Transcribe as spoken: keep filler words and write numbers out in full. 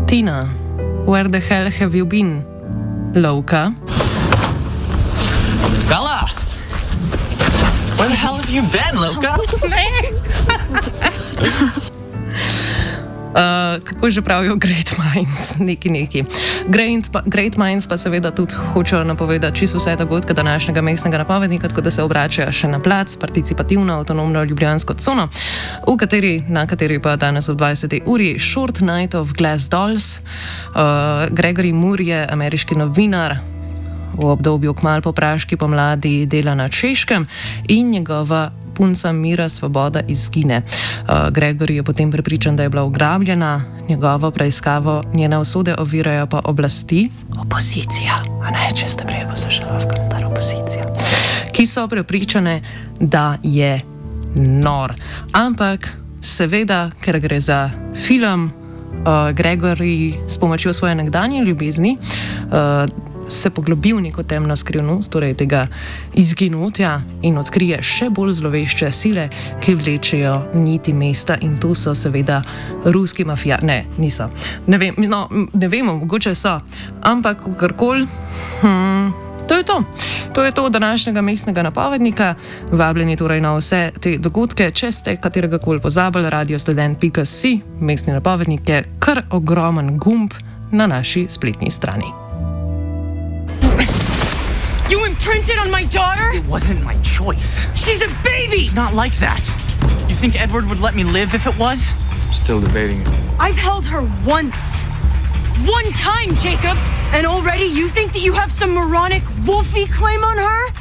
Tina, where the hell have you been? Lovka. Bella! Where the hell have you been, Lovka? Uh, kako že pravijo Great Minds, neki neki. Great, great Minds pa seveda tudi hočejo napovedati čisto vse dogodke današnjega mestnega napovednika, tako da se obračajo še na plac, participativno, avtonomno ljubljansko cono, v kateri, na kateri pa danes ob dvajseti uri Short Night of Glass Dolls. Uh, Gregory Moore je ameriški novinar, v obdobju kmalu po praški pomladi dela na Češkem in njegova punca Mira Svoboda izgine. Uh, Gregory je potem prepričan, da je bila ugrabljena, njegovo preiskavo, njene usode ovirajo pa oblasti, opozicija, a ne, če ste prej poslušali v komentar, opozicija, ki so prepričane, da je nor. Ampak seveda, ker gre za film, uh, Gregory s pomočjo svoje nekdanje ljubezni uh, se poglobi v neko temno skrivnost, torej tega izginotja, in odkrije še bolj zlovešče sile, ki vlečejo niti mesta, in to so seveda ruski mafija. Ne, niso. Ne vem, no, ne vemo, mogoče so, ampak kakorkoli, hmm, to je to. To je to od današnjega mestnega napovednika. Vabljeni torej na vse te dogodke. Če ste katerega koli pozabili, radiostudent pika si, mestni napovednik je kar ogromen gumb na naši spletni strani. You imprinted on my daughter? It wasn't my choice. She's a baby! It's not like that. You think Edward would let me live if it was? Still debating it. I've held her once. One time, Jacob! And already you think that you have some moronic wolfy claim on her?